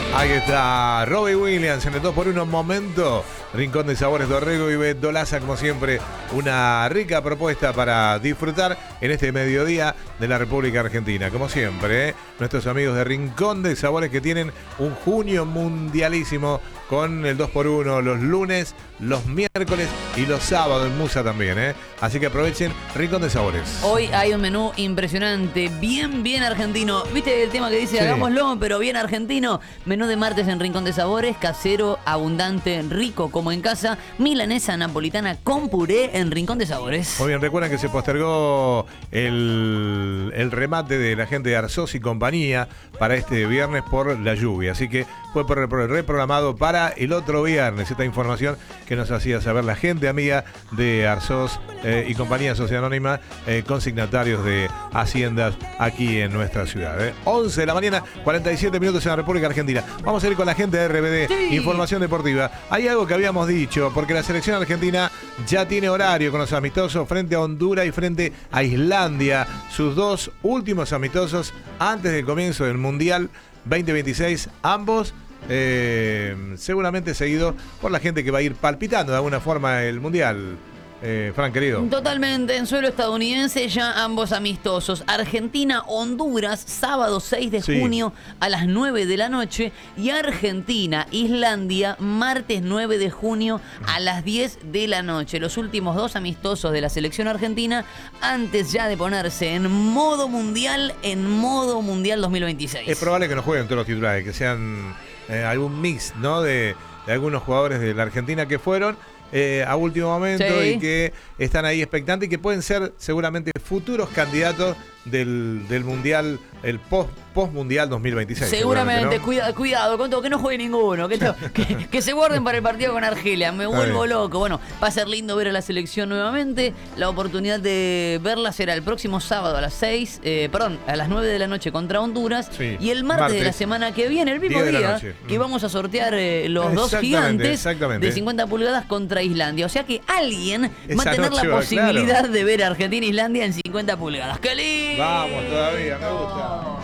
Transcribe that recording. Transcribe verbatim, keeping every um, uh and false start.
Ahí está Robbie Williams en el dos por uno momento. Rincón de Sabores Dorrego y Betolaza, como siempre, una rica propuesta para disfrutar en este mediodía de la República Argentina. Como siempre, ¿eh? Nuestros amigos de Rincón de Sabores que tienen un junio mundialísimo con el dos por uno los lunes, los miércoles y los sábados en Musa también, ¿eh? Así que aprovechen Rincón de Sabores. Hoy hay un menú impresionante, bien, bien argentino. ¿Viste el tema que dice Sí. hagámoslo, pero bien argentino? Menú de martes en Rincón de Sabores, casero, abundante, rico como en casa, milanesa napolitana con puré en Rincón de Sabores. Muy bien, recuerden que se postergó el, el remate de la gente de Arzós y compañía para este viernes por la lluvia, así que fue por- por- reprogramado para el otro viernes. Esta información que nos hacía saber la gente amiga de Arzós eh, y compañía Sociedad Anónima, eh, consignatarios de haciendas aquí en nuestra ciudad. ¿eh? once de la mañana, cuarenta y siete minutos en la República Argentina. Vamos a ir con la gente de R B D, Sí. Información Deportiva. Hay algo que habíamos dicho, porque la selección argentina ya tiene horario con los amistosos frente a Honduras y frente a Islandia, sus dos últimos amistosos antes del comienzo del Mundial veinte veintiséis, ambos eh, seguramente seguidos por la gente que va a ir palpitando de alguna forma el Mundial. Eh, Fran, querido. Totalmente, en suelo estadounidense ya ambos amistosos. Argentina-Honduras, sábado seis de Sí. junio a las nueve de la noche. Y Argentina-Islandia, martes nueve de junio a las diez de la noche. Los últimos dos amistosos de la selección argentina antes ya de ponerse en modo mundial, en modo mundial dos mil veintiséis. Es probable que no jueguen todos los titulares, que sean eh, algún mix, ¿no? de, de algunos jugadores de la Argentina que fueron eh, a último momento Sí. y que están ahí expectantes y que pueden ser seguramente futuros candidatos del, del Mundial, el post, post Mundial dos mil veintiséis. Seguramente, ¿no? cuida- cuidado, con todo, que no juegue ninguno, que, to- que, que se guarden para el partido con Argelia, me Está vuelvo bien. loco. Bueno, va a ser lindo ver a la selección nuevamente, la oportunidad de verla será el próximo sábado a las seis, eh, perdón, a las nueve de la noche contra Honduras, Sí, y el martes, martes. de la semana que viene, el mismo diez de la día, noche. que Mm. vamos a sortear eh, los dos Exactamente, gigantes exactamente. de cincuenta pulgadas contra Islandia, o sea que alguien va Esa a tener noche la va, posibilidad claro. de ver a Argentina e Islandia en cincuenta pulgadas. ¡Qué lindo! Vamos todavía, me gusta.